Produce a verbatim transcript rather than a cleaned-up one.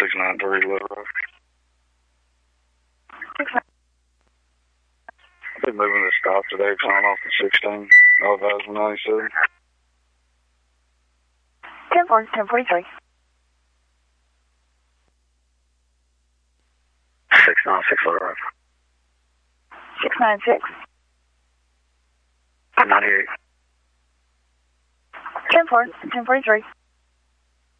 six nine three Little Rock. I've been moving to stop today, calling off the sixteen, oh thousand ninety-seven. ten four, ten forty-three. six nine six Little Rock. six nine six. ninety-eight. ten four, ten forty-three.